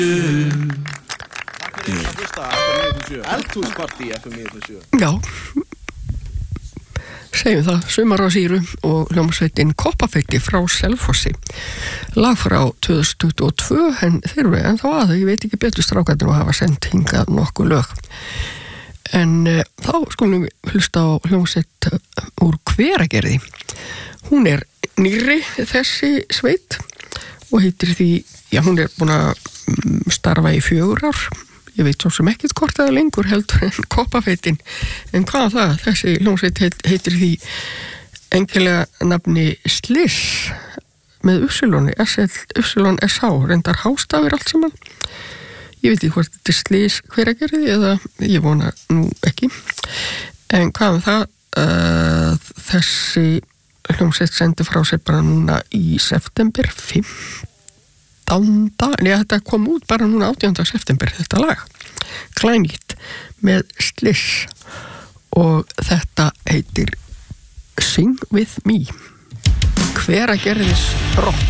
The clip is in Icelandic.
Eldhúspartí FM 97. Já, segjum það, Sumar á Sýru og hljómsveitin Koppafeiti frá Selfossi. Lag frá 2022, en þeir eru ennþá að, ég veit ekki betur strákarnir og hafa sendt hingað nokkuð lög. En þá skulum við hlusta á hljómsveit úr Hveragerði. Hún er nýrri þessi sveit og heitir því, já, hún er búin að starfa í 4 ár. Ég veit svo sem ekkert hvort það er lengur heldur en Koppafeitin. En hvað það? Þessi hljómsveit heitir því engilega nafni Sliss með YSH, reyndar hástafir allt saman. Ég veit ekki hvort þetta er Sliss Hveragerði eða ég vona nú ekki. En hvað það? Þessi hljómsveit sendi frá sér bara núna í september 15. Þetta kom út bara núna 18. september, þetta lag. Glænýtt með Sliss og þetta heitir Sing With Me. Hveragerðis rock.